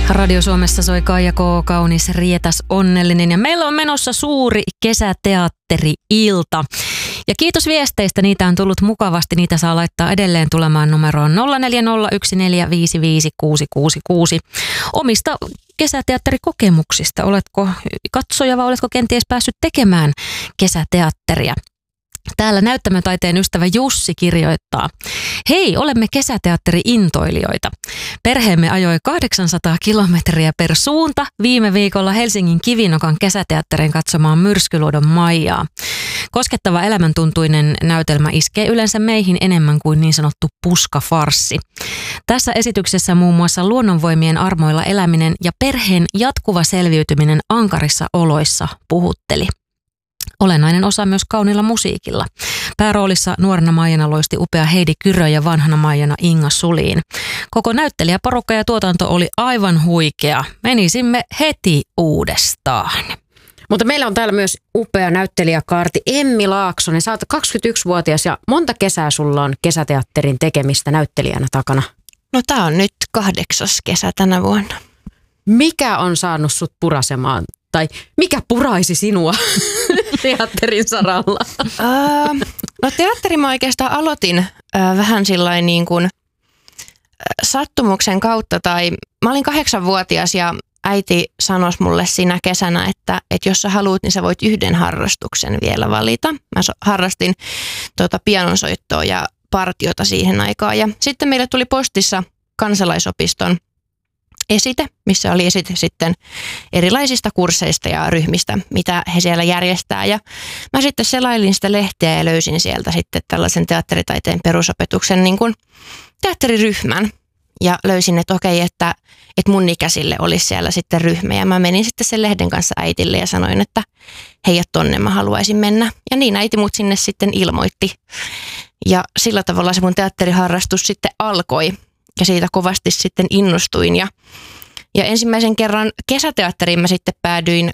Radio Suomessa soi Kaija K. kaunis, rietas, onnellinen ja meillä on menossa suuri kesäteatteri-ilta. Ja kiitos viesteistä, niitä on tullut mukavasti, niitä saa laittaa edelleen tulemaan numeroon 0401455666. Omista kesäteatterikokemuksista, oletko katsoja vai oletko kenties päässyt tekemään kesäteatteria? Täällä näyttämötaiteen ystävä Jussi kirjoittaa: hei, olemme kesäteatteri-intoilijoita. Perheemme ajoi 800 kilometriä per suunta viime viikolla Helsingin Kivinokan kesäteatterin katsomaan Myrskyluodon Maijaa. Koskettava elämäntuntuinen näytelmä iskee yleensä meihin enemmän kuin niin sanottu puskafarssi. Tässä esityksessä muun muassa luonnonvoimien armoilla eläminen ja perheen jatkuva selviytyminen ankarissa oloissa puhutteli. Olennainen osa myös kauniilla musiikilla. Pääroolissa nuorena Maijana loisti upea Heidi Kyrö ja vanhana Maijana Inga Sulin. Koko näyttelijäporukka ja tuotanto oli aivan huikea. Menisimme heti uudestaan. Mutta meillä on täällä myös upea näyttelijäkaarti Emmi Laaksonen. Sä oot 21-vuotias ja monta kesää sulla on kesäteatterin tekemistä näyttelijänä takana? No tää on nyt 8. kesä tänä vuonna. Mikä on saanut sut purasemaan? Tai mikä puraisi sinua teatterin saralla? No teatteri mä oikeastaan aloitin vähän sillain niin kuin sattumuksen kautta. Tai mä olin 8-vuotias ja äiti sanoi mulle siinä kesänä, että jos sä haluat, niin sä voit yhden harrastuksen vielä valita. Mä harrastin pianonsoittoa ja partiota siihen aikaan. Ja sitten meille tuli postissa kansalaisopiston esite, missä oli esite sitten erilaisista kursseista ja ryhmistä, mitä he siellä järjestää. Ja mä sitten selailin sitä lehteä ja löysin sieltä sitten tällaisen teatteritaiteen perusopetuksen niin kuin teatteriryhmän. Ja löysin, että okei, että mun ikäisille olisi siellä sitten ryhmä. Ja mä menin sitten sen lehden kanssa äitille ja sanoin, että hei, tonne mä haluaisin mennä. Ja niin äiti mut sinne sitten ilmoitti. Ja sillä tavalla se mun teatteriharrastus sitten alkoi. Ja siitä kovasti sitten innostuin. Ja ensimmäisen kerran kesäteatteriin mä sitten päädyin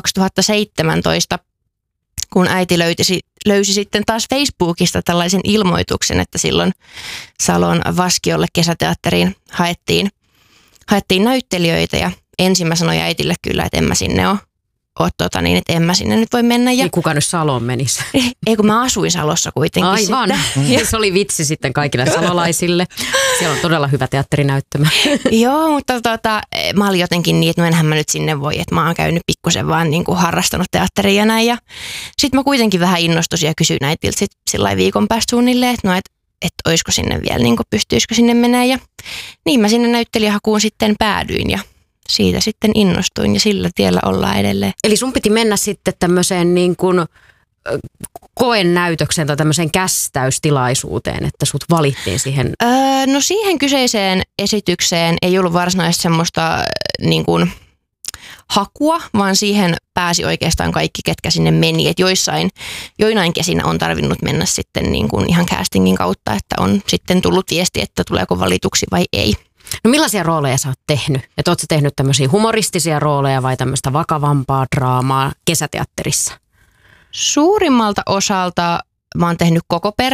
2017, kun äiti löysi sitten taas Facebookista tällaisen ilmoituksen, että silloin Salon Vaskiolle kesäteatteriin haettiin näyttelijöitä. Ja ensin mä sanoin äitille kyllä, että en mä sinne ole, että en mä sinne nyt voi mennä. Ja kuka nyt Saloon menisi? Ei, kun mä asuin Salossa kuitenkin. Aivan. Ja se oli vitsi sitten kaikille salolaisille. Siellä on todella hyvä teatterinäyttämä. Joo, mutta mä olin jotenkin niin, että enhän mä nyt sinne voi, että mä oon käynyt pikkusen vaan niin kuin harrastanut teatteria ja näin. Ja sitten mä kuitenkin vähän innostusin ja kysyin äitiltä sitten sillä viikon päästä suunnilleen, että olisiko sinne vielä, niin kuin pystyisikö sinne mennä. Ja niin mä sinne näyttelijähakuun sitten päädyin ja siitä sitten innostuin ja sillä tiellä ollaan edelleen. Eli sun piti mennä sitten tämmöiseen niin kuin koenäytökseen tai tämmöiseen kästäystilaisuuteen, että sut valittiin siihen? No siihen kyseiseen esitykseen ei ollut varsinaisesti semmoista niin kuin hakua, vaan siihen pääsi oikeastaan kaikki, ketkä sinne meni. Et joinain kesinä on tarvinnut mennä sitten niin kuin ihan castingin kautta, että on sitten tullut viesti, että tuleeko valituksi vai ei. No millaisia rooleja sä oot tehnyt? Että ootko sä tehnyt tämmöisiä humoristisia rooleja vai tämmöistä vakavampaa draamaa kesäteatterissa? Suurimmalta osalta mä oon tehnyt koko